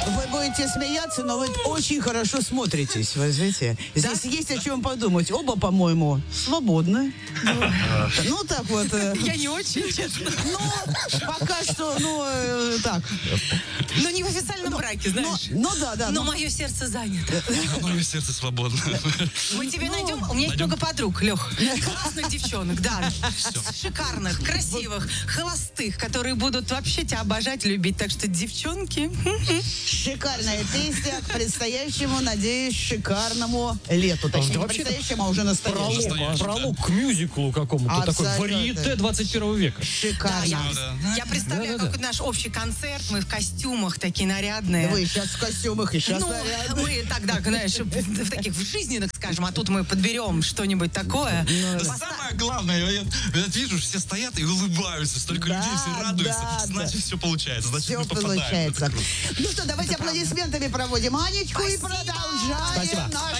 Вы будете смеяться, но вы очень хорошо смотритесь, вы знаете. Здесь есть о чем подумать. Оба, по-моему, свободны. Ну, так вот. Я не очень, честно. Ну, пока что, так. Но не в официальном браке, знаешь. Ну, да. Но мое сердце занято. Мое сердце свободно. Мы тебе найдем. У меня есть много подруг, Лех. Классных девчонок, да. Шикарных, красивых, холостых, которые будут вообще тебя обожать, любить. Так что, девчонки... Шикарная песня к предстоящему, надеюсь, шикарному лету. Точнее, не предстоящему, а уже настоящему. Пролог к мюзиклу какому-то. Такой Абсолютно. варьете 21 века. Шикарно. Я представляю, какой наш общий концерт. Мы в костюмах такие нарядные. Вы сейчас в костюмах и сейчас нарядные. Мы тогда, знаешь, в таких в жизненных, скажем, а тут мы подберем что-нибудь такое. Самое главное, я вижу, все стоят и улыбаются, столько людей, все радуются, значит, все получается, значит, Все мы попадаем. получается. Ну что, давайте аплодисментами проводим Анечку и продолжаем Спасибо. наш